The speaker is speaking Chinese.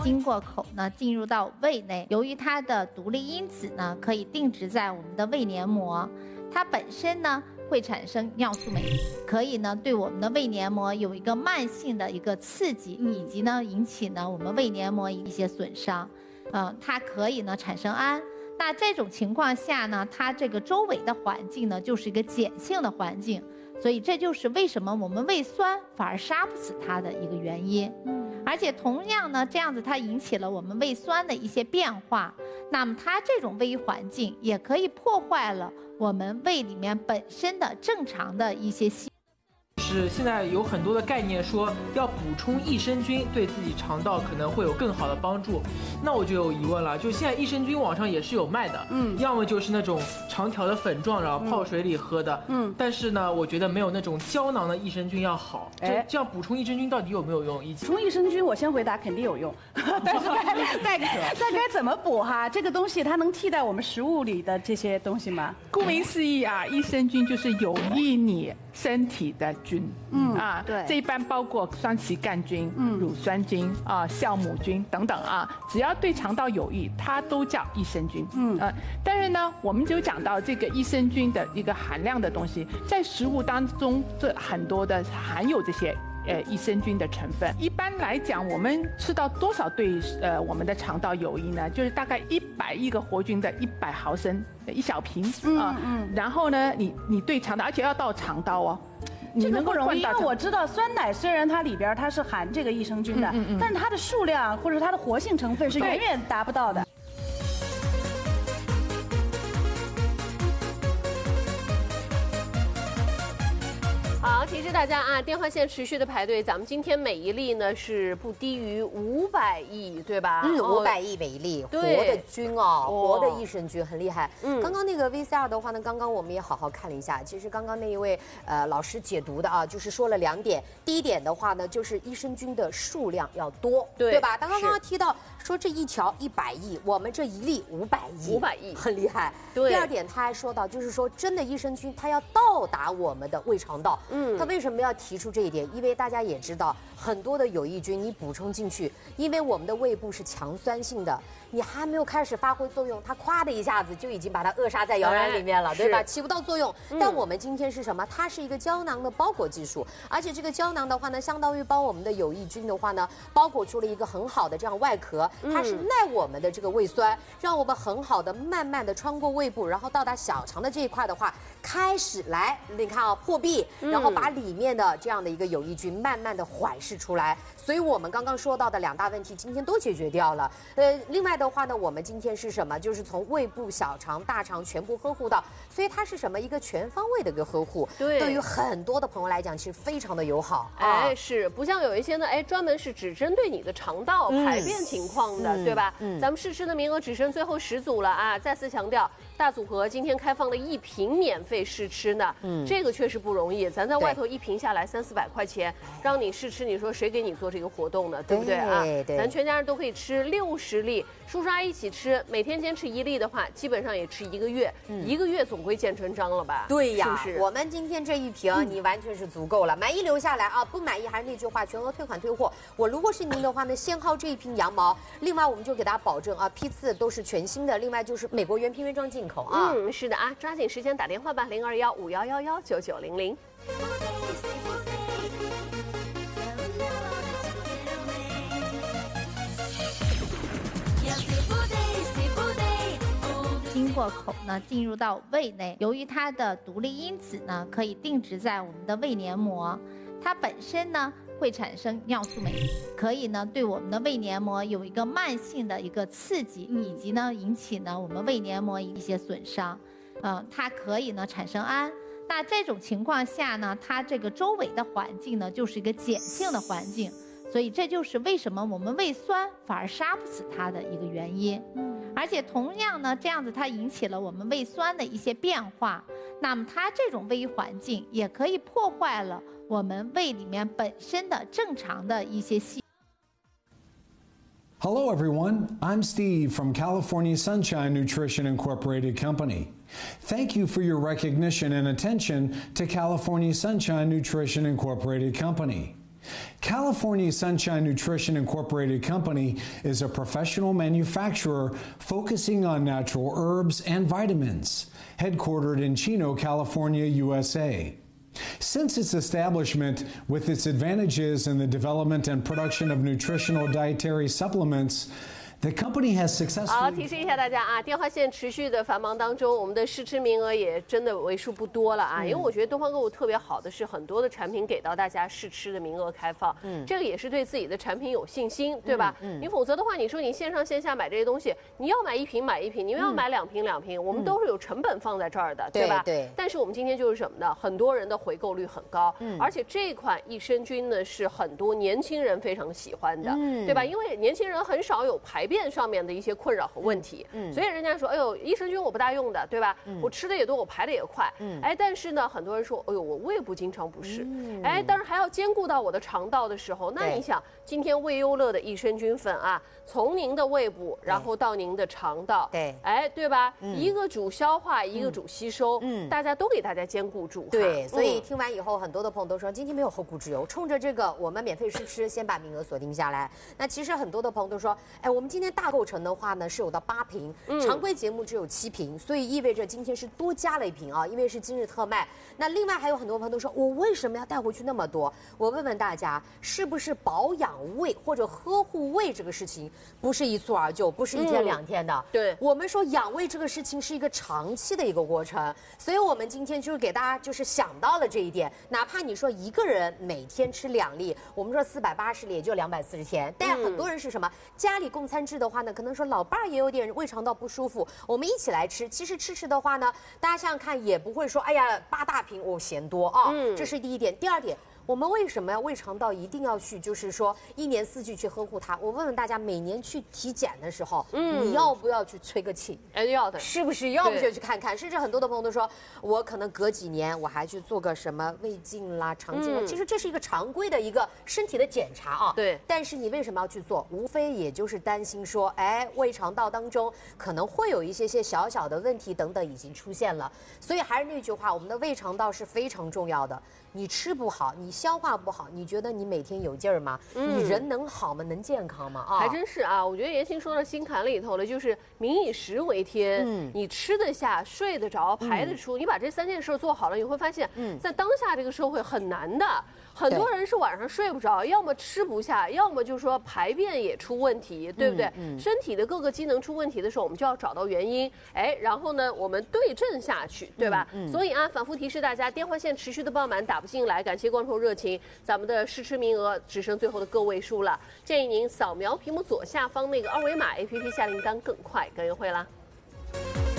经过口呢进入到胃内，由于它的独立因子呢可以定植在我们的胃黏膜，它本身呢会产生尿素酶，可以呢对我们的胃黏膜有一个慢性的一个刺激，以及呢引起呢我们胃黏膜一些损伤。它可以呢产生氨。那这种情况下呢，它这个周围的环境呢就是一个碱性的环境，所以这就是为什么我们胃酸反而杀不死它的一个原因。而且同样呢，这样子它引起了我们胃酸的一些变化，那么它这种胃环境也可以破坏了我们胃里面本身的正常的一些细。 是现在有很多的概念说要补充益生菌，对自己肠道可能会有更好的帮助。那我就有疑问了，就现在益生菌网上也是有卖的，要么就是那种长条的粉状，然后泡水里喝的，但是呢，我觉得没有那种胶囊的益生菌要好。这样补充益生菌到底有没有用？ 补充益生菌，我先回答肯定有用，但是该怎么补哈？这个东西它能替代我们食物里的这些东西吗？ 顾名思义啊，益生菌就是有益你身体的菌， 对， 这一般包括双歧杆菌、乳酸菌啊、酵母菌等等啊，只要对肠道有益，它都叫益生菌。但是呢，我们就讲到这个益生菌的一个含量的东西，在食物当中，这很多的含有这些。益生菌的成分，一般来讲，我们吃到多少对我们的肠道有益呢？就是大概100亿个活菌的100毫升一小瓶然后呢，你对肠道，而且要到肠道哦。 这个不容易，因为我知道酸奶虽然它里边它是含这个益生菌的，但是它的数量或者它的活性成分是远远达不到的。 好，提示大家啊，电话线持续的排队，咱们今天每一粒呢是不低于500亿，对吧 ？500亿每一粒，活的菌哦，活的益生菌很厉害。刚刚那个 VCR 的话呢，刚刚我们也好好看了一下，其实刚刚那一位老师解读的啊，就是说了2点。第一点的话呢，就是益生菌的数量要多，对吧？刚刚提到说这一条100亿，我们这一粒500亿，很厉害。第二点他还说到，就是说真的益生菌它要到达我们的胃肠道。他为什么要提出这一点？因为大家也知道，很多的有益菌你补充进去，因为我们的胃部是强酸性的，你还没有开始发挥作用，它咵的一下子就已经把它扼杀在摇篮里面了，对吧？起不到作用。但我们今天是什么？它是一个胶囊的包裹技术，而且这个胶囊的话呢，相当于帮我们的有益菌的话呢，包裹出了一个很好的这样外壳，它是耐我们的这个胃酸，让我们很好的慢慢的穿过胃部，然后到达小肠的这一块的话，开始来，你看啊，破壁，然后把里面的这样的一个有益菌慢慢的缓释出来。所以我们刚刚说到的2大问题，今天都解决掉了。另外的话呢，我们今天是什么？就是从胃部、小肠、大肠全部呵护到，所以它是什么？一个全方位的一个呵护。对于很多的朋友来讲，其实非常的友好。 是不像有一些呢，专门是只针对你的肠道排便情况的，对吧？咱们试吃的名额只剩最后10组了啊！再次强调，大组合今天开放了1瓶免费试吃呢。这个确实不容易，咱在外头1瓶下来300-400块钱，让你试吃，你说谁给你做这个活动呢？对不对啊？咱全家人都可以吃60粒，叔叔阿姨一起吃，每天坚持1粒的话，基本上也吃1个月，1个月总归见真章了吧？ 对呀， 是不是？ 我们今天这1瓶你完全是足够了，满意留下来啊，不满意还是那句话，全额退款退货。我如果是您的话呢，限号这1瓶羊毛，另外我们就给大家保证啊，批次都是全新的，另外就是美国原批原装进口啊。 是的啊，抓紧时间打电话吧，0215111990。 经过口呢进入到胃内，由于它的独立因子呢可以定植在我们的胃黏膜，它本身呢会产生尿素酶，可以呢对我们的胃黏膜有一个慢性的一个刺激，以及呢引起呢我们胃黏膜一些损伤。它可以呢产生氨。那这种情况下呢，它这个周围的环境呢就是一个碱性的环境，所以这就是为什么我们胃酸反而杀不死它的一个原因。而且同样呢，这样子它引起了我们胃酸的一些变化，那么它这种胃环境也可以破坏了我们胃里面本身的正常的一些细。 Hello everyone, I'm Steve from California Sunshine Nutrition Incorporated Company. Thank you for your recognition and attention to California Sunshine Nutrition Incorporated Company. California Sunshine Nutrition Incorporated Company is a professional manufacturer focusing on natural herbs and vitamins, headquartered in Chino, California, USA. Since its establishment, with its advantages in the development and production of nutritional dietary supplements, the company has successfully. 好，提示一下大家啊，电话线持续的繁忙当中，我们的试吃名额也真的为数不多了啊。因为我觉得东方购物特别好的是很多的产品给到大家试吃的名额开放，这个也是对自己的产品有信心，对吧？你否则的话，你说你线上线下买这些东西，你要买一瓶买一瓶，你要买2瓶2瓶，我们都是有成本放在这儿的，对吧？ 对。 但是我们今天就是什么呢？很多人的回购率很高，而且这款益生菌呢是很多年轻人非常喜欢的，对吧？因为年轻人很少有排便上面的一些困扰和问题，所以人家说，哎呦，益生菌我不大用的，对吧？我吃的也多，我排的也快，哎，但是呢，很多人说，哎呦，我胃部经常不适，哎，当然还要兼顾到我的肠道的时候，那你想，今天胃优乐的益生菌粉啊，从您的胃部，然后到您的肠道， 对， 哎，对吧？一个主消化，一个主吸收，大家都给大家兼顾住， 对，所以听完以后，很多的朋友都说，今天没有后顾之忧，冲着这个我们免费试吃，先把名额锁定下来。那其实很多的朋友都说，哎，我们今天大构成的话呢是有到8瓶，常规节目只有7瓶，所以意味着今天是多加了1瓶啊，因为是今日特卖。那另外还有很多朋友都说，我为什么要带回去那么多？我问问大家，是不是保养胃或者呵护胃这个事情不是一蹴而就，不是1天2天的？ 对， 我们说养胃这个事情是一个长期的一个过程，所以我们今天就是给大家就是想到了这一点，哪怕你说一个人每天吃2粒，我们说480粒也就240天，但很多人是什么？家里供餐制的话呢，可能说老伴儿也有点胃肠道不舒服，我们一起来吃。其实吃的话呢，大家想想看，也不会说，哎呀，8大瓶我嫌多啊。这是第一点。第二点，我们为什么要胃肠道一定要去，就是说1年4季去呵护它？我问问大家，每年去体检的时候，你要不要去催个气？ 哎，要的， 是不是？要不就去看看。甚至很多的朋友都说，我可能隔几年我还去做个什么胃镜啦、肠镜啦。其实这是一个常规的一个身体的检查啊。 对。 但是你为什么要去做？无非也就是担心说，哎，胃肠道当中可能会有一些小小的问题等等已经出现了。所以还是那句话，我们的胃肠道是非常重要的。你吃不好，你消化不好，你觉得你每天有劲儿吗？你人能好吗？能健康吗？啊， 还真是啊！我觉得言情说到心坎里头了，就是民以食为天，你吃得下、睡得着、排得出，你把这3件事做好了，你会发现，在当下这个社会很难的。很多人是晚上睡不着，要么吃不下，要么就说排便也出问题，对不对？身体的各个机能出问题的时候，我们就要找到原因，哎，然后呢，我们对症下去，对吧？所以啊，反复提示大家，电话线持续的爆满，打不进来，感谢观众热情，咱们的试吃名额只剩最后的个位数了，建议您扫描屏幕左下方那个2维码 APP 下订单更快，更优惠啦。